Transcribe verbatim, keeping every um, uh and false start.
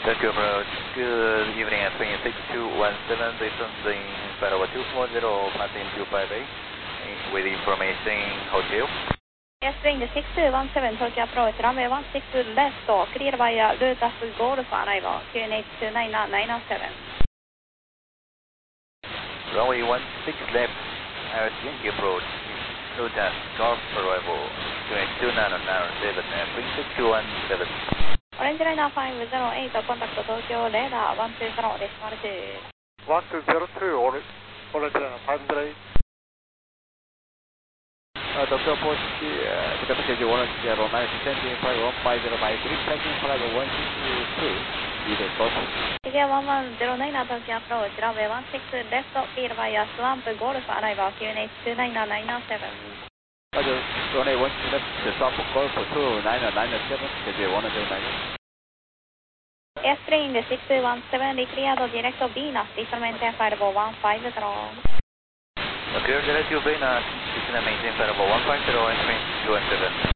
Tokyo approach, good evening, airplane six two one seven, based on the Parawa two four zero, passing two five eight, with information hotel. Airplane six two one seven, Tokyo approach, runway one six left, clear via Lotus Golf arrival, Q N H two nine nine seven. Runway one six left, Yankee approach, Lotus Golf arrival, Q N H two nine nine seven, airplane six two one seven. Orange Liner five zero eight, contact Tokyo radar one two zero, decimal two. one two zero two, Orange Liner five zero eight. Uh, Tokyo approach, uh, the schedule one zero nine, descending flight one five zero five three, taking flight one six two, either course. India one one zero nine, Tokyo approach, runway one six left, clear via Swamp Golf arrival, Q N H two nine nine seven. Roger, runway one six left, Swamp Golf two nine nine seven, schedule one zero nine. Airplane six two one seven, declared direct Venus, deferment variable one five zero. Clear direct to Venus, descend maintain variable one five zero, airplane two one seven.